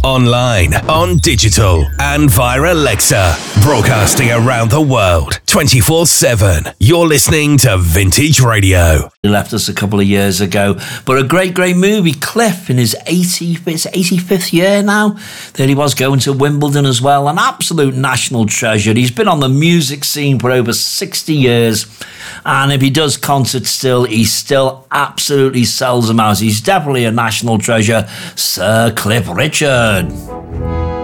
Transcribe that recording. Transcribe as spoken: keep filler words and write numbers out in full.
online, on digital, and via Alexa. Broadcasting around the world, twenty-four seven. You're listening to Vintage Radio. He left us a couple of years ago, but a great, great movie. Cliff, in his eightieth, it's eighty-fifth year now. There he was, going to Wimbledon as well. An absolute national treasure. He's been on the music scene for over sixty years. And if he does concerts still, he still absolutely sells them out. He's definitely a national treasure. Sir Cliff Richard.